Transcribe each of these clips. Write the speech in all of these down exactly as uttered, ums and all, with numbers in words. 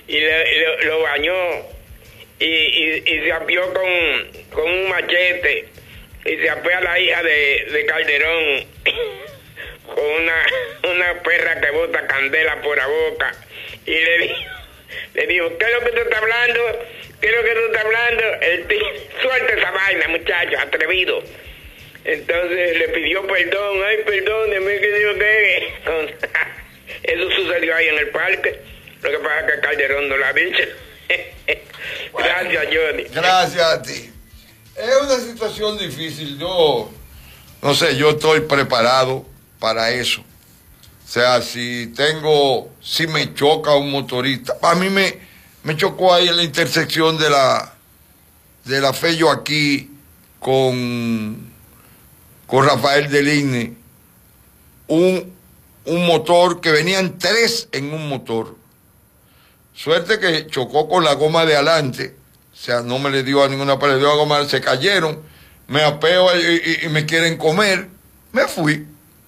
y le, le, lo bañó y, y, y se apió con, con un machete y se apió a la hija de, de Calderón con una, una perra que bota candela por la boca y le dijo, le dijo, ¿qué es lo que tú estás hablando? ¿Qué es lo que tú estás hablando? El tío, suelta esa vaina, muchacho, atrevido. Entonces le pidió perdón, ay, perdóneme, que digo que... Eso sucedió ahí en el parque. Lo que pasa es que Calderón no lo ha dicho. Gracias, Johnny. Gracias a ti. Es una situación difícil. Yo, no sé, yo estoy preparado para eso. O sea, si tengo, si me choca un motorista. A mí me, me chocó ahí en la intersección de la, de la Fello aquí con, con Rafael Deligne. Un... un motor que venían tres en un motor. Suerte que chocó con la goma de adelante, o sea, no me le dio a ninguna pared, le dio a goma, se cayeron, me apeo y, y, y me quieren comer, me fui.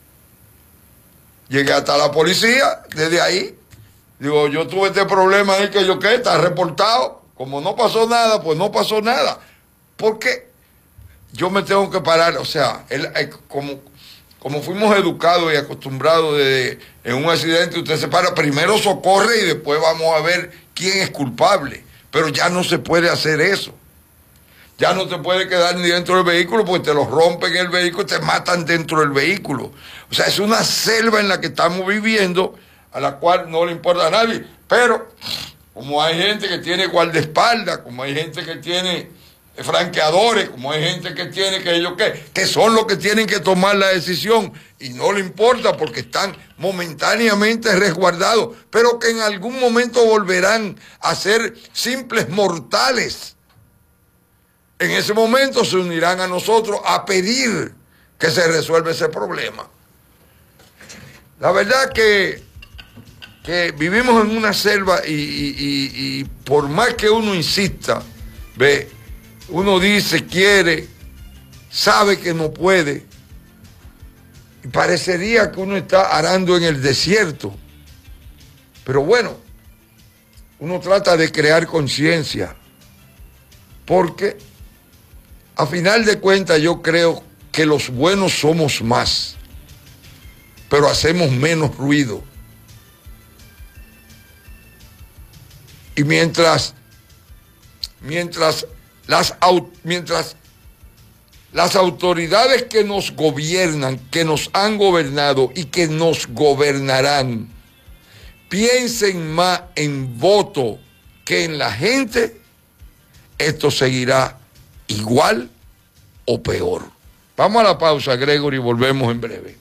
Llegué hasta la policía, desde ahí, digo, yo tuve este problema ahí que yo qué, está reportado, como no pasó nada, pues no pasó nada. ¿Por qué? Yo me tengo que parar, o sea, él, como... Como fuimos educados y acostumbrados de, en un accidente, usted se para, primero socorre y después vamos a ver quién es culpable. Pero ya no se puede hacer eso. Ya no te puede quedar ni dentro del vehículo porque te lo rompen el vehículo y te matan dentro del vehículo. O sea, es una selva en la que estamos viviendo, a la cual no le importa a nadie. Pero, como hay gente que tiene guardaespaldas, como hay gente que tiene franqueadores, como hay gente que tiene que ellos que, que son los que tienen que tomar la decisión y no le importa porque están momentáneamente resguardados, pero que en algún momento volverán a ser simples mortales. En ese momento se unirán a nosotros a pedir que se resuelva ese problema. La verdad que, que vivimos en una selva y, y, y, y por más que uno insista, ve, uno dice, quiere, sabe que no puede. Y parecería que uno está arando en el desierto. Pero bueno, uno trata de crear conciencia. Porque, a final de cuentas, yo creo que los buenos somos más. Pero hacemos menos ruido. Y mientras, mientras... Las, mientras las autoridades que nos gobiernan, que nos han gobernado y que nos gobernarán, piensen más en voto que en la gente, esto seguirá igual o peor. Vamos a la pausa, Gregory, y volvemos en breve.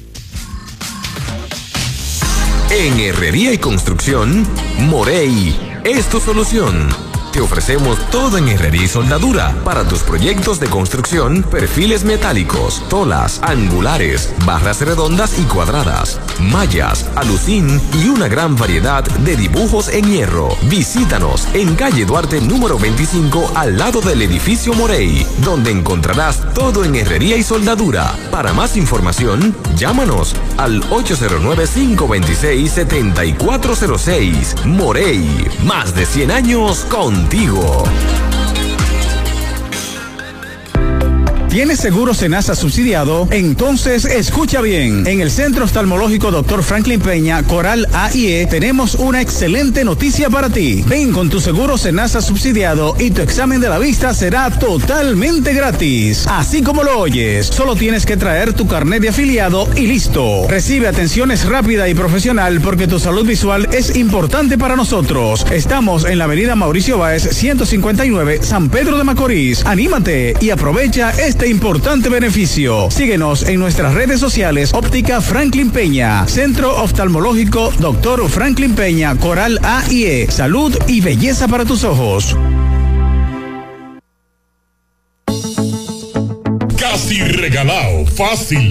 En Herrería y Construcción, Morey es tu solución. Te ofrecemos todo en herrería y soldadura para tus proyectos de construcción, perfiles metálicos, tolas, angulares, barras redondas y cuadradas, mallas, alucín y una gran variedad de dibujos en hierro. Visítanos en calle Duarte número veinticinco al lado del edificio Morey, donde encontrarás todo en herrería y soldadura. Para más información, llámanos al ocho cero nueve, cinco dos seis, siete cuatro cero seis. Morey, más de cien años con contigo. ¿Tienes seguro Senasa subsidiado? Entonces escucha bien. En el Centro Oftalmológico doctor Franklin Peña, Coral A y E, tenemos una excelente noticia para ti. Ven con tu seguro Senasa subsidiado y tu examen de la vista será totalmente gratis. Así como lo oyes, solo tienes que traer tu carnet de afiliado y listo. Recibe atenciones rápida y profesional porque tu salud visual es importante para nosotros. Estamos en la avenida Mauricio Báez, ciento cincuenta y nueve, San Pedro de Macorís. Anímate y aprovecha este importante beneficio. Síguenos en nuestras redes sociales. Óptica Franklin Peña, Centro Oftalmológico doctor Franklin Peña, Coral A y E. Salud y belleza para tus ojos. Casi regalado, fácil.